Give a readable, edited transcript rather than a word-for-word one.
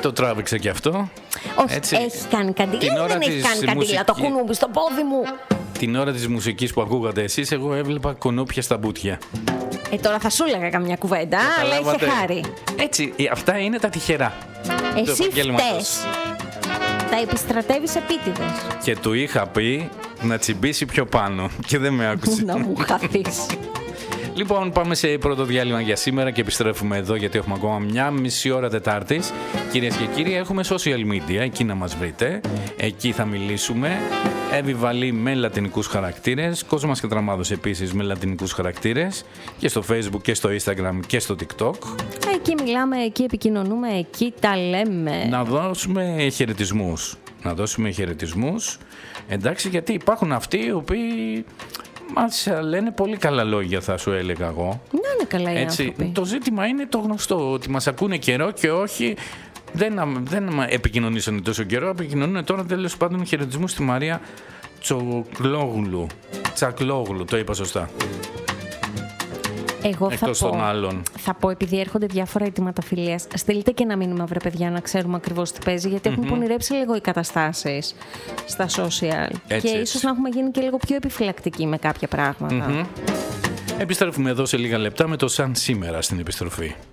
Το τράβηξε και αυτό. Όχι, έχει κάνει καντήλα ή δεν έχει κάνει καντήλα? Το κουνούμπι στο πόδι μου. Την ώρα της μουσικής που ακούγατε εσείς, εγώ έβλεπα κουνούπια στα μπουτια. Τώρα θα σου έλεγα καμιά κουβέντα, αλλά είχε χάρη. Έτσι, αυτά είναι τα τυχερά. Εσύ φταίς. Τα επιστρατεύεις επίτηδες. Και του είχα πει να τσιμπήσει πιο πάνω και δεν με άκουσε. Να μου χαθείς. Λοιπόν, πάμε σε πρώτο διάλειμμα για σήμερα και επιστρέφουμε εδώ γιατί έχουμε ακόμα μια μισή ώρα Τετάρτης. Κυρίες και κύριοι, έχουμε social media, εκεί να μας βρείτε. Εκεί θα μιλήσουμε. Εύη Βαλή με λατινικούς χαρακτήρες. Κόσμας Κατραμάδος επίσης με λατινικούς χαρακτήρες. Και στο Facebook και στο Instagram και στο TikTok. Εκεί μιλάμε, εκεί επικοινωνούμε, εκεί τα λέμε. Να δώσουμε χαιρετισμούς. Εντάξει, γιατί υπάρχουν αυτοί οι οποίοι μας λένε πολύ καλά λόγια, θα σου έλεγα εγώ. Να είναι καλά οι άνθρωποι. Το ζήτημα είναι το γνωστό, ότι μας ακούνε καιρό και όχι. Δεν επικοινωνήσανε τόσο καιρό, επικοινωνούν τώρα. Τέλος πάντων, χαιρετισμούς στη Μαρία Τσακλόγλου, το είπα σωστά. Εγώ θα πω, επειδή έρχονται διάφορα αιτήματα φιλίας, στείλτε και ένα μήνυμα, βρε παιδιά, να ξέρουμε ακριβώς τι παίζει, γιατί έχουν πονηρέψει λίγο οι καταστάσεις στα social. Και ίσως να έχουμε γίνει και λίγο πιο επιφυλακτικοί με κάποια πράγματα. Επιστρέφουμε εδώ σε λίγα λεπτά με το Σαν σήμερα στην επιστροφή.